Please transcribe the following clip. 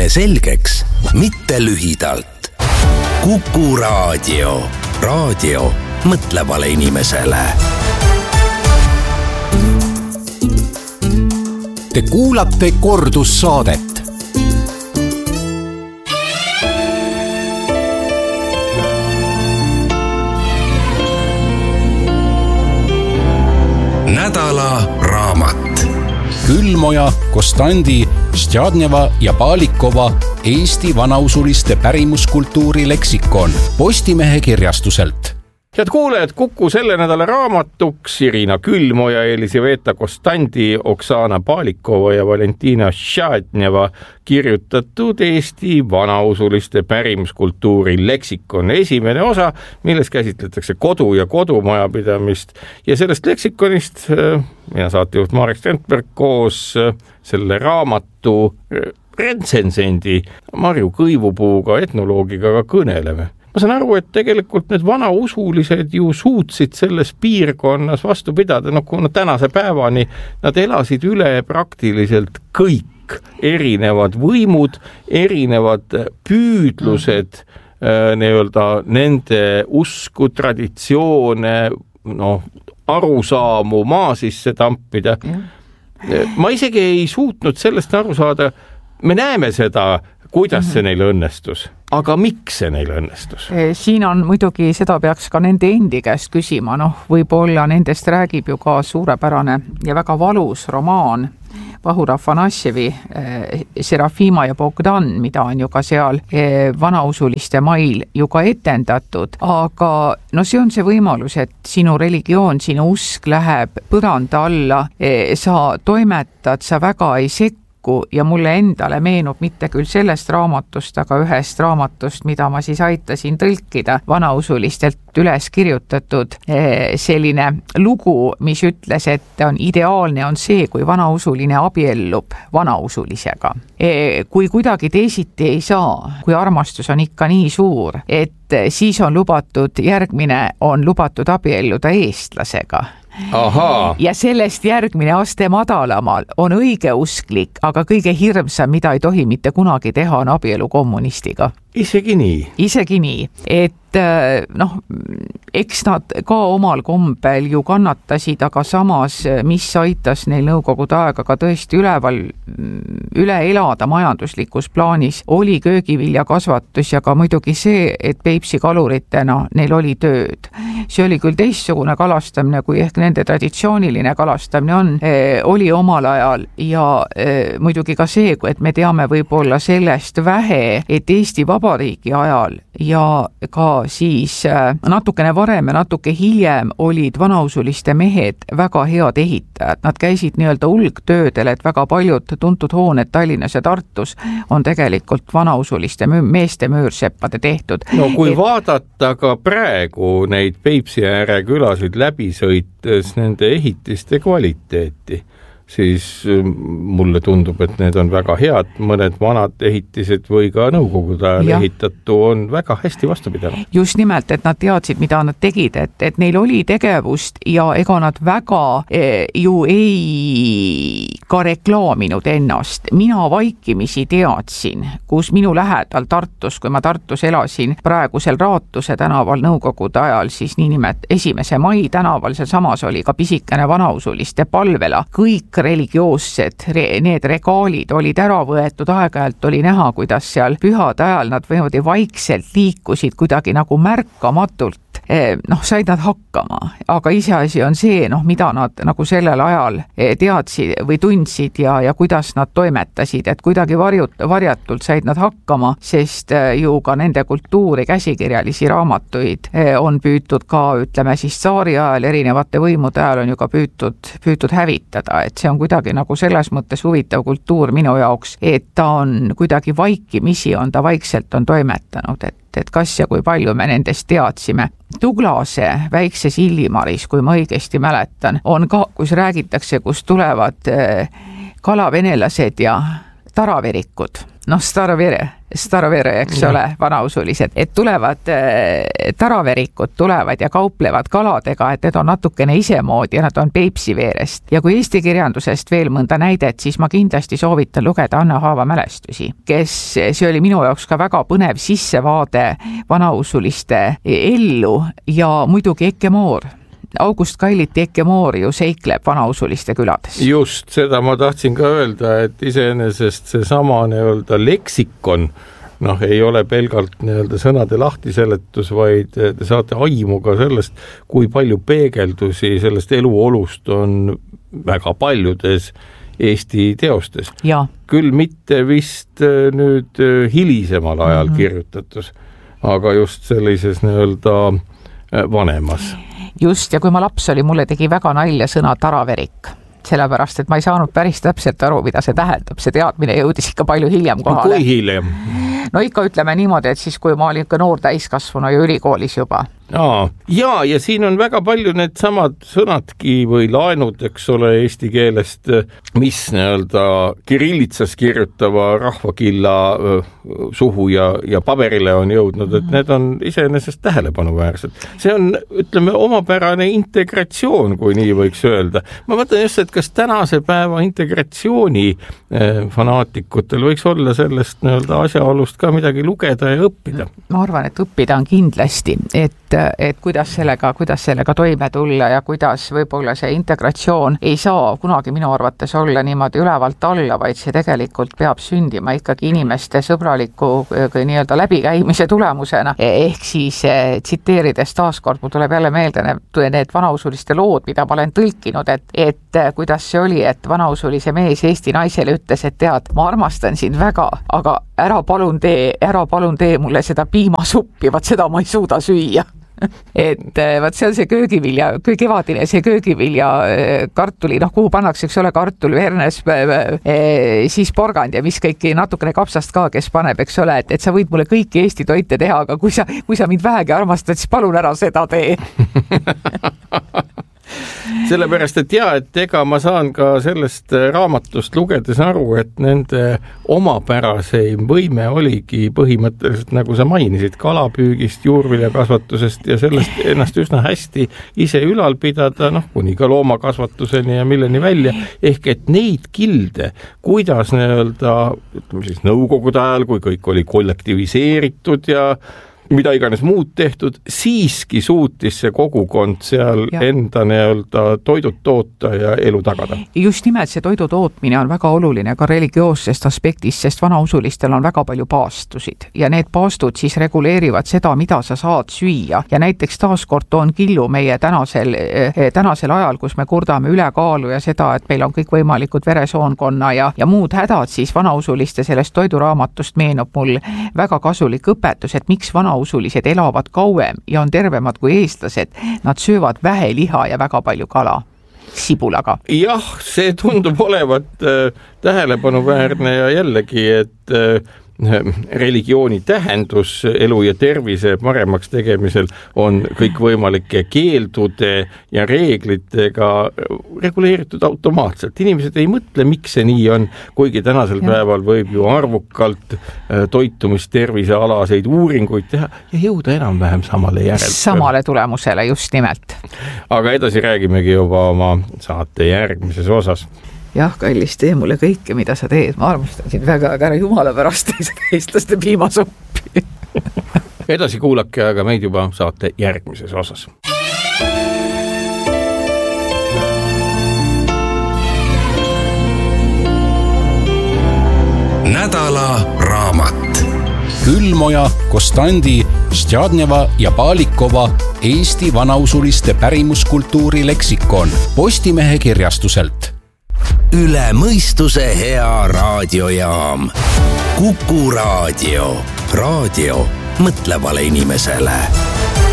teeme selgeks, mitte lühidalt. Kuku Raadio. Raadio mõtlevale inimesele. Te kuulate kordussaadet. Nädala raamat. Külmoja, Kostandi, Stjadneva ja Palikova Eesti vanausuliste pärimuskultuuri leksikon Postimehe kirjastuselt. Head kuulajad, Kuku selle nädala raamatuks Irina Külmoja, Elisaveta Kostandi, Oksana Palikova ja Valentina Stjadneva kirjutatud Eesti vanausuliste pärimuskultuuri leksikon. Esimene osa, milles käsitletakse kodu- ja kodumajapidamist ja sellest leksikonist mina saatejuht Marek Strandberg koos selle raamatu retsensendi Marju Kõivupuuga, etnoloogiga ka kõneleme. Ma saan aru, et tegelikult need vanausulised ju suutsid selles piirkonnas vastu pidada, kuna tänase päevani nad elasid üle praktiliselt kõik erinevad võimud, erinevad püüdlused, nende usku, traditsioone, arusaamu maa sisse tampida. Ma isegi ei suutnud sellest aru saada, me näeme seda, kuidas see neil õnnestus, aga miks see neil õnnestus? Siin on muidugi, seda peaks ka nende endi käest küsima, võib-olla nendest räägib ju ka suurepärane ja väga valus romaan Vahur Afanasjevi Serafima ja Bogdan, mida on ju ka seal vanausuliste mail ju ka etendatud, aga see on see võimalus, et sinu religioon, sinu usk läheb põranda alla, sa toimetad, sa väga ei sekku ja mulle endale meenub mitte küll sellest raamatust, aga ühest raamatust, mida ma siis aitasin tõlkida, vanausulistelt üles kirjutatud selline lugu, mis ütles, et ideaalne on see, kui vanausuline abiellub vanausulisega. Kui kuidagi teisiti ei saa, kui armastus on ikka nii suur, et siis on lubatud, järgmine on lubatud abielluda eestlasega. Aha. Ja sellest järgmine aste madalamal on õigeusklik, aga kõige hirmsam, mida ei tohi mitte kunagi teha, on abielu kommunistiga. Isegi nii. Et eks nad ka omal kombel ju kannatasid, aga samas, mis aitas neil nõukogude aega ka tõesti üle elada majanduslikus plaanis, oli köögiviljakasvatus ja ka muidugi see, et Peipsi kaluritena neil oli tööd. See oli küll teistsugune kalastamine, kui ehk nende traditsiooniline kalastamine on, oli omal ajal ja muidugi ka see, et me teame võib-olla sellest vähe, et Eesti Vabariigi ajal ja ka siis natukene varem ja natuke hiljem olid vanausuliste mehed väga head ehitajad. Nad käisid nii-öelda ulgtöödel, et väga paljud tuntud hooned Tallinnas ja Tartus on tegelikult vanausuliste meeste möörseppade tehtud. Kui vaadata ka praegu neid Peipsi ääre külasid läbi sõites nende ehitiste kvaliteeti, siis mulle tundub, et need on väga head, mõned vanad ehitised või ka nõukogude ajal ehitatu on väga hästi vastu pidanud. Just nimelt, et nad teadsid, mida nad tegid, et neil oli tegevust ja ega nad väga ju ei ka reklaaminud ennast. Mina vaikimisi teadsin, kus minu lähedal Tartus, kui ma Tartus elasin praegusel Raatuse tänaval nõukogude ajal, siis niinimet 1. mai tänaval, seal samas oli ka pisikene vanausuliste palvela, kõik religioossed, need regaalid olid ära võetud, aeg-ajalt oli näha, kuidas seal pühade ajal nad vaikselt liikusid kuidagi nagu märkamatult. Said nad hakkama, aga iseasi on see, mida nad nagu sellel ajal teadsid või tundsid ja kuidas nad toimetasid, et kuidagi varjatult said nad hakkama, sest ju ka nende kultuuri käsikirjalisi raamatuid on püütud ka, ütleme siis tsaari ajal, erinevate võimude ajal on ju ka püütud hävitada, et see on kuidagi nagu selles mõttes huvitav kultuur minu jaoks, et ta on kuidagi vaikimisi, ta vaikselt on toimetanud, et kas ja kui palju me nendest teadsime. Tuglase väikses Illimaris, kui ma õigesti mäletan, on ka, kus räägitakse, kus tulevad kalavenelased ja taraverikud. Starovere, eks ole, vanausulised, et tulevad taraverikud tulevad ja kauplevad kaladega, et need on natukene isemoodi ja nad on Peipsi veerest. Ja kui Eesti kirjandusest veel mõnda näidet, siis ma kindlasti soovitan lugeda Anna Haava mälestusi, see oli minu jaoks ka väga põnev sissevaade vanausuliste ellu ja muidugi Ekke Moor. August Kailiti Ekke Moor ju seikleb vanausuliste külades. Just, seda ma tahtsin ka öelda, et iseenesest see sama leksikon, ei ole pelgalt sõnade lahtiseletus, vaid te saate aimu ka sellest, kui palju peegeldusi sellest eluolust on väga paljudes Eesti teostes. Ja. Küll mitte vist nüüd hilisemal ajal kirjutatus, aga just sellises vanemas. Just, ja kui ma laps oli, mulle tegi väga nalja sõna taraverik, sellepärast, et ma ei saanud päris täpselt aru, mida see tähendab. See teadmine jõudis ikka palju hiljem kohale. Kui hiljem? No ikka ütleme niimoodi, et siis kui ma olin ka noor täiskasvanu ja ülikoolis juba. Ja siin on väga palju need samad sõnadki või laenud, eks ole, eesti keelest, mis kirillitsas kirjutava rahvakilla suhu ja paberile on jõudnud, et need on iseenesest tähelepanuväärsed. See on, ütleme, omapärane integratsioon, kui nii võiks öelda. Ma mõtlen just, et kas tänase päeva integratsiooni fanaatikutel võiks olla sellest asjaolust ka midagi lugeda ja õppida? Ma arvan, et õppida on kindlasti, et kuidas sellega toime tulla ja kuidas võib-olla see integratsioon ei saa kunagi minu arvates olla niimoodi ülevalt alla, vaid see tegelikult peab sündima ikkagi inimeste sõbraliku läbikäimise tulemusena. Ehk siis tsiteerides taaskord, mul tuleb jälle meelde need vanausuliste lood, mida ma olen tõlkinud, et kuidas see oli, et vanausulise mees Eesti naisele ütles, et tead, ma armastan sind väga, aga ära palun tee mulle seda piimasuppi, vaat seda ma ei suuda süüa. Et vaat see on see köögivilja, kevadine see köögivilja kartuli, kuhu pannakse, eks ole, kartul, vernes, siis porgand ja mis kõiki natukene kapsast ka, kes paneb, eks ole, et sa võid mulle kõiki Eesti toite teha, aga kui sa mind vähegi armastad, siis palun ära seda tee. Sellepärast, et et ega ma saan ka sellest raamatust lugedes aru, et nende omapäraseim võime oligi põhimõtteliselt, nagu sa mainisid, kalapüügist, juurviljakasvatusest ja sellest ennast üsna hästi ise ülal pidada, kuni ka loomakasvatuseni ja milleni välja, ehk et neid kilde, kuidas ütleme siis nõukogude ajal, kui kõik oli kollektiviseeritud ja mida iganes muud tehtud, siiski suutis see kogukond seal enda toidud toota ja elu tagada. Just nimelt see toidu tootmine on väga oluline ka religioossest aspektist, sest vanausulistel on väga palju paastusid ja need paastud siis reguleerivad seda, mida sa saad süüa ja näiteks taaskord on killu meie tänasel ajal, kus me kurdame ülekaalu ja seda, et meil on kõik võimalikud veresoonkonna ja muud hädad, siis vanausuliste sellest toiduraamatust meenub mul väga kasulik õpetus, et miks vanausulised elavad kauem ja on tervemad kui eestlased. Nad söövad vähe liha ja väga palju kala sibulaga. Jah, see tundub olevat tähelepanuväärne ja jällegi, et religiooni tähendus elu ja tervise paremaks tegemisel on kõikvõimalike keeldude ja reeglitega reguleeritud automaatselt. Inimesed ei mõtle, miks see nii on, kuigi tänasel päeval võib ju arvukalt toitumistervisealaseid uuringuid teha ja jõuda enam-vähem samale tulemusele, just nimelt. Aga edasi räägimegi juba oma saate järgmises osas. Jah, kallis, tee mulle kõike, mida sa teed. Ma armastan sind väga, aga ära jumala pärast eestlaste piimasuppi. Edasi kuulake aga meid juba saate järgmises osas. Nädala raamat. Külmoja, Kostandi, Stjadneva ja Palikova Eesti vanausuliste pärimuskultuuri leksikon Postimehe kirjastuselt. Üle mõistuse hea raadiojaam. Kuku Raadio. Raadio mõtlevale inimesele.